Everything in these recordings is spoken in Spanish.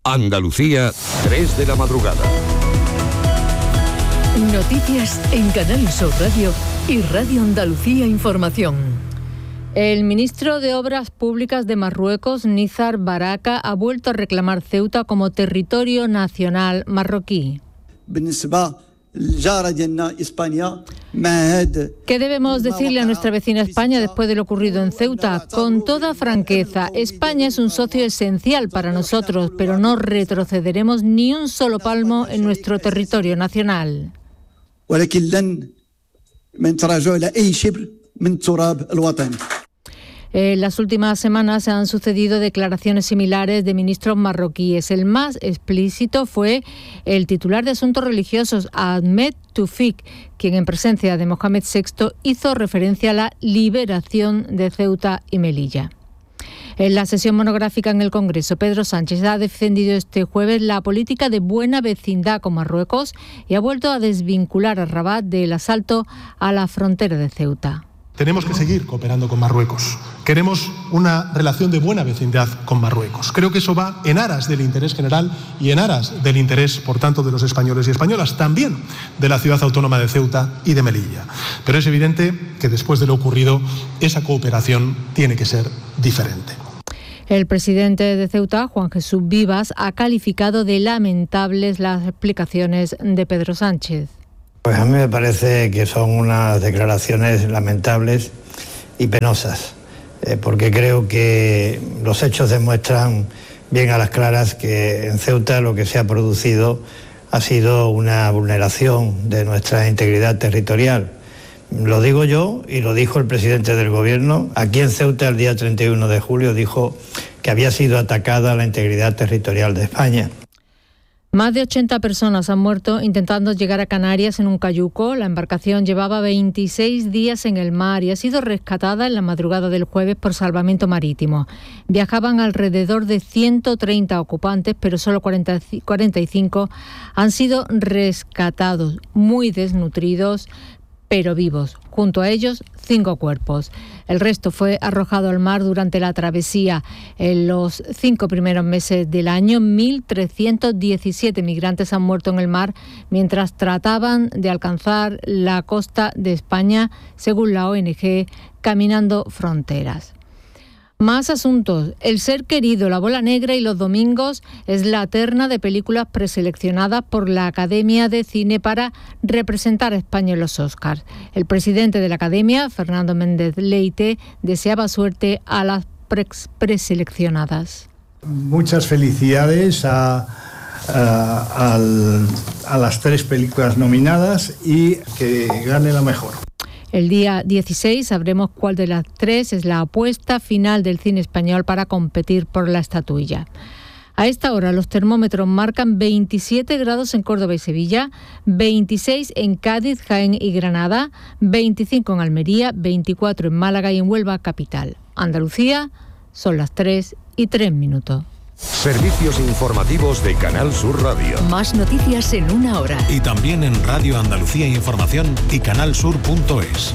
Andalucía, 3 de la madrugada. Noticias en Canal Sur Radio y Radio Andalucía Información. El ministro de Obras Públicas de Marruecos, Nizar Baraka, ha vuelto a reclamar Ceuta como territorio nacional marroquí. ¿Qué debemos decirle a nuestra vecina España después de lo ocurrido en Ceuta? Con toda franqueza, España es un socio esencial para nosotros, pero no retrocederemos ni un solo palmo en nuestro territorio nacional. En las últimas semanas se han sucedido declaraciones similares de ministros marroquíes. El más explícito fue el titular de Asuntos Religiosos, Ahmed Toufik, quien en presencia de Mohamed VI hizo referencia a la liberación de Ceuta y Melilla. En la sesión monográfica en el Congreso, Pedro Sánchez ha defendido este jueves la política de buena vecindad con Marruecos y ha vuelto a desvincular a Rabat del asalto a la frontera de Ceuta. Tenemos que seguir cooperando con Marruecos. Queremos una relación de buena vecindad con Marruecos. Creo que eso va en aras del interés general y en aras del interés, por tanto, de los españoles y españolas, también de la ciudad autónoma de Ceuta y de Melilla. Pero es evidente que después de lo ocurrido, esa cooperación tiene que ser diferente. El presidente de Ceuta, Juan Jesús Vivas, ha calificado de lamentables las explicaciones de Pedro Sánchez. Pues a mí me parece que son unas declaraciones lamentables y penosas, porque creo que los hechos demuestran bien a las claras que en Ceuta lo que se ha producido ha sido una vulneración de nuestra integridad territorial. Lo digo yo y lo dijo el presidente del Gobierno. Aquí en Ceuta el día 31 de julio dijo que había sido atacada la integridad territorial de España. Más de 80 personas han muerto intentando llegar a Canarias en un cayuco. La embarcación llevaba 26 días en el mar y ha sido rescatada en la madrugada del jueves por salvamento marítimo. Viajaban alrededor de 130 ocupantes, pero solo 45 han sido rescatados, muy desnutridos, pero vivos. Junto a ellos, 5 cuerpos. El resto fue arrojado al mar durante la travesía. En los 5 primeros meses del año, 1.317 migrantes han muerto en el mar mientras trataban de alcanzar la costa de España, según la ONG Caminando Fronteras. Más asuntos. El ser querido, La bola negra y Los domingos es la terna de películas preseleccionadas por la Academia de Cine para representar a España en los Oscars. El presidente de la Academia, Fernando Méndez Leite, deseaba suerte a las preseleccionadas. Muchas felicidades a las 3 películas nominadas y que gane la mejor. El día 16 sabremos cuál de las 3 es la apuesta final del cine español para competir por la estatuilla. A esta hora los termómetros marcan 27 grados en Córdoba y Sevilla, 26 en Cádiz, Jaén y Granada, 25 en Almería, 24 en Málaga y en Huelva capital. Andalucía, son las 3:03. Servicios informativos de Canal Sur Radio. Más noticias en una hora. Y también en Radio Andalucía Información y canalsur.es.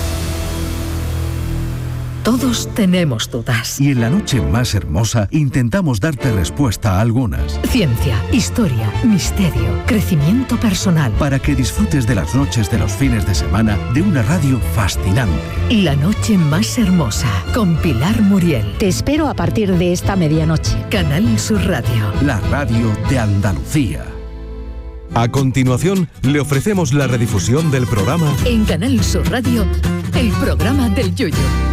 Todos tenemos dudas. Y en la noche más hermosa intentamos darte respuesta a algunas. Ciencia, historia, misterio, crecimiento personal. Para que disfrutes de las noches de los fines de semana de una radio fascinante. La noche más hermosa, con Pilar Muriel. Te espero a partir de esta medianoche. Canal Sur Radio. La radio de Andalucía. A continuación, le ofrecemos la redifusión del programa En Canal Sur Radio, el programa del Yoyo.